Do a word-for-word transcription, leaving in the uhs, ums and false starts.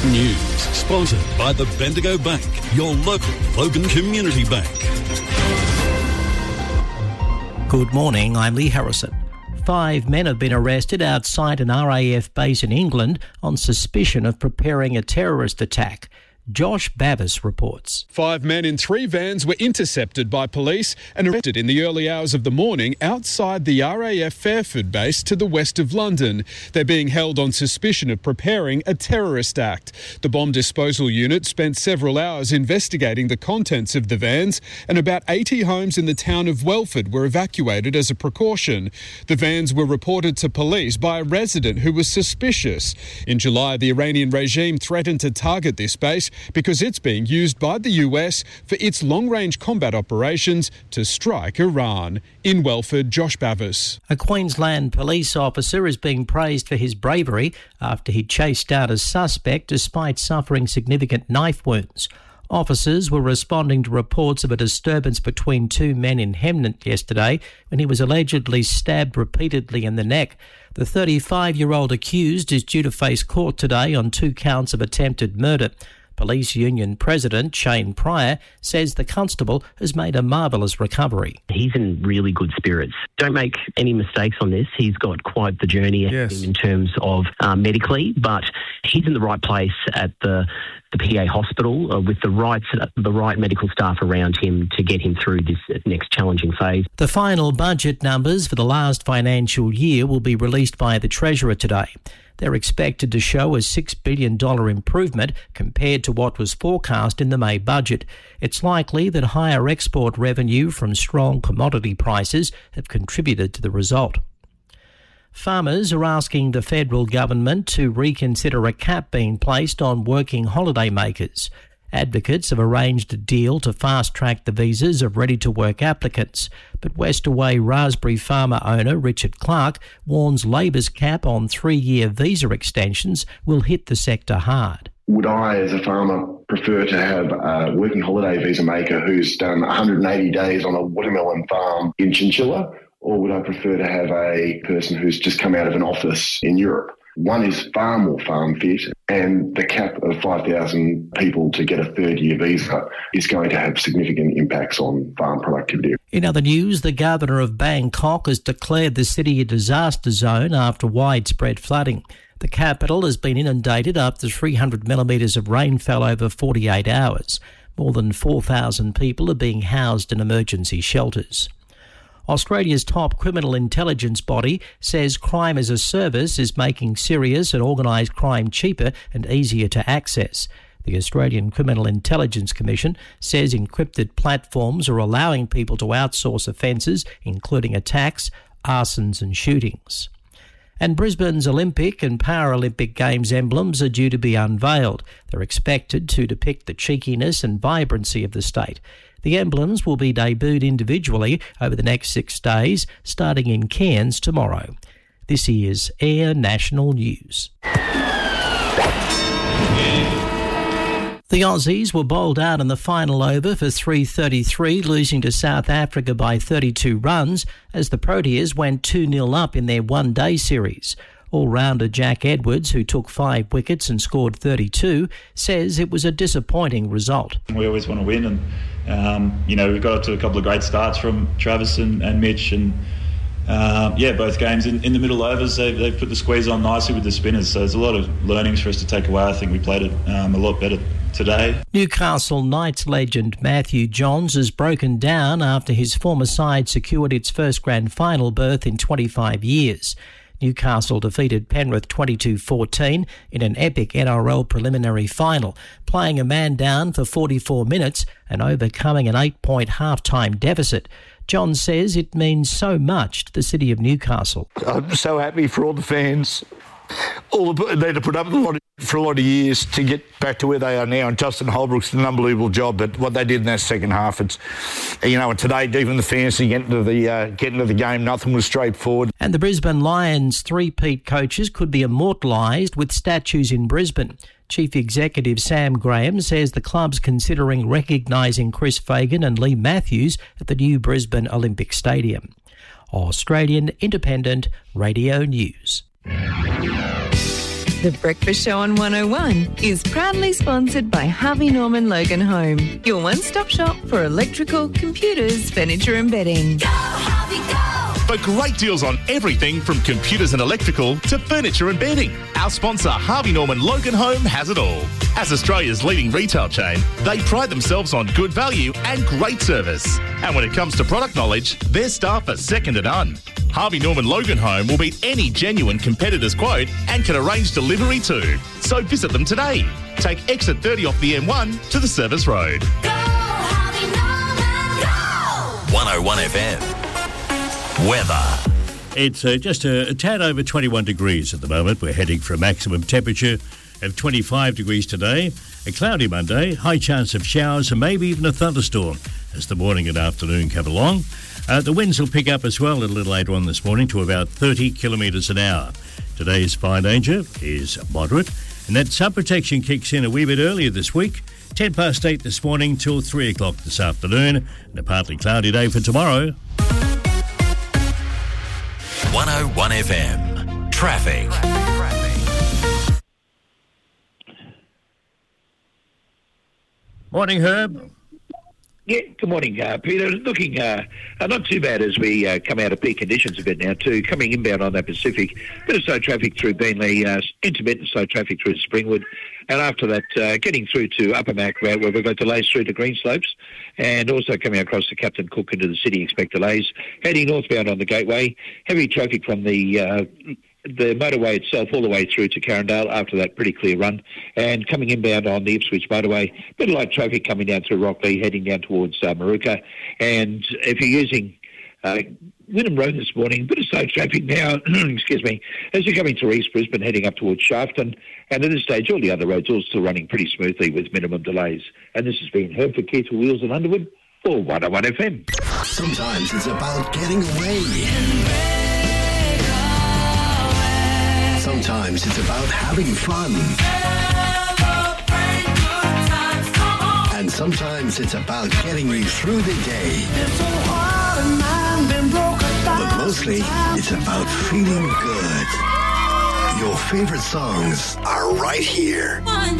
News sponsored by the Bendigo Bank, your local Logan Community Bank. Good morning, I'm Lee Harrison. Five men have been arrested outside an R A F base in England on suspicion of preparing a terrorist attack. Josh Bavis reports. Five men in three vans were intercepted by police and arrested in the early hours of the morning outside the R A F Fairford base to the west of London. They're being held on suspicion of preparing a terrorist act. The bomb disposal unit spent several hours investigating the contents of the vans, and about eighty homes in the town of Welford were evacuated as a precaution. The vans were reported to police by a resident who was suspicious. In July, the Iranian regime threatened to target this base because it's being used by the U S for its long-range combat operations to strike Iran. In Welford, Josh Bavis. A Queensland police officer is being praised for his bravery after he chased down a suspect despite suffering significant knife wounds. Officers were responding to reports of a disturbance between two men in Hemant yesterday when he was allegedly stabbed repeatedly in the neck. The thirty-five-year-old accused is due to face court today on two counts of attempted murder. Police Union President Shane Pryor says the constable has made a marvellous recovery. He's in really good spirits. Don't make any mistakes on this. He's got quite the journey ahead of him in terms of uh, medically, but he's in the right place at the the P A hospital uh, with the right, the right medical staff around him to get him through this next challenging phase. The final budget numbers for the last financial year will be released by the Treasurer today. They're expected to show a six billion dollars improvement compared to what was forecast in the May budget. It's likely that higher export revenue from strong commodity prices have contributed to the result. Farmers are asking the federal government to reconsider a cap being placed on working holiday makers. Advocates have arranged a deal to fast-track the visas of ready-to-work applicants, but Westaway raspberry farmer owner Richard Clark warns Labor's cap on three-year visa extensions will hit the sector hard. Would I, as a farmer, prefer to have a working holiday visa maker who's done one hundred eighty days on a watermelon farm in Chinchilla, or would I prefer to have a person who's just come out of an office in Europe? One is far more farm fit, and the cap of five thousand people to get a third-year visa is going to have significant impacts on farm productivity. In other news, the Governor of Bangkok has declared the city a disaster zone after widespread flooding. The capital has been inundated after three hundred millimetres of rain fell over forty-eight hours. More than four thousand people are being housed in emergency shelters. Australia's top criminal intelligence body says crime as a service is making serious and organised crime cheaper and easier to access. The Australian Criminal Intelligence Commission says encrypted platforms are allowing people to outsource offences, including attacks, arsons and shootings. And Brisbane's Olympic and Paralympic Games emblems are due to be unveiled. They're expected to depict the cheekiness and vibrancy of the state. The emblems will be debuted individually over the next six days, starting in Cairns tomorrow. This is Air National News. The Aussies were bowled out in the final over for three thirty-three, losing to South Africa by thirty-two runs as the Proteas went two nil up in their one-day series. All-rounder Jack Edwards, who took five wickets and scored thirty-two, says it was a disappointing result. We always want to win, and um, you know, we've got up to a couple of great starts from Travis and, and Mitch, and um, yeah, both games in, in the middle overs, they've, they've put the squeeze on nicely with the spinners, so there's a lot of learnings for us to take away. I think we played it um, a lot better today. Newcastle Knights legend Matthew Johns has broken down after his former side secured its first grand final berth in twenty-five years. Newcastle defeated Penrith twenty-two fourteen in an epic N R L preliminary final, playing a man down for forty-four minutes and overcoming an eight-point half-time deficit. John says it means so much to the city of Newcastle. I'm so happy for all the fans. All the, they had to put up with a lot of, for a lot of years to get back to where they are now. And Justin Holbrook's did an unbelievable job. But what they did in that second half, it's, you know, and today, even the fantasy getting to the uh, getting to the game, nothing was straightforward. And the Brisbane Lions three-peat coaches could be immortalised with statues in Brisbane. Chief Executive Sam Graham says the club's considering recognising Chris Fagan and Lee Matthews at the new Brisbane Olympic Stadium. Australian Independent Radio News. The Breakfast Show on one oh one is proudly sponsored by Harvey Norman Logan Home, your one-stop shop for electrical, computers, furniture and bedding. Go, Harvey, go! For great deals on everything from computers and electrical to furniture and bedding, our sponsor Harvey Norman Logan Home has it all. As Australia's leading retail chain, they pride themselves on good value and great service. And when it comes to product knowledge, their staff are second to none. Harvey Norman Logan Home will beat any genuine competitor's quote and can arrange delivery too. So visit them today. Take exit thirty off the M one to the Service Road. Go, Harvey Norman, go! one oh one F M. Weather. It's uh, just a, a tad over twenty-one degrees at the moment. We're heading for a maximum temperature of twenty-five degrees today. A cloudy Monday, high chance of showers and maybe even a thunderstorm as the morning and afternoon come along. Uh, the winds will pick up as well a little later on this morning to about thirty kilometres an hour. Today's fire danger is moderate, and that sun protection kicks in a wee bit earlier this week, ten past eight this morning till three o'clock this afternoon, and a partly cloudy day for tomorrow. one oh one F M. Traffic. Morning, Herb. Yeah, good morning, uh, Peter. Looking uh, uh, not too bad as we uh, come out of peak conditions a bit now too. Coming inbound on that Pacific, bit of slow traffic through Beenleigh, uh, intermittent slow traffic through Springwood, and after that uh, getting through to Upper Mac Road where we've got delays through to Greenslopes, and also coming across to Captain Cook into the city, expect delays. Heading northbound on the Gateway, heavy traffic from the... Uh, the motorway itself all the way through to Carindale. After that, pretty clear run. And coming inbound on the Ipswich motorway, bit of light traffic coming down through Rockley, heading down towards uh, Maruka. And if you're using uh, Wynnum Road this morning, bit of slow traffic now, excuse me, as you're coming to East Brisbane, heading up towards Shafton. And at this stage, all the other roads all still running pretty smoothly with minimum delays. And this has been Herb for Keith Wheels and Underwood for one oh one F M. Sometimes it's about getting away. Sometimes it's about having fun. And sometimes it's about getting you through the day. But mostly, it's about feeling good. Your favorite songs are right here.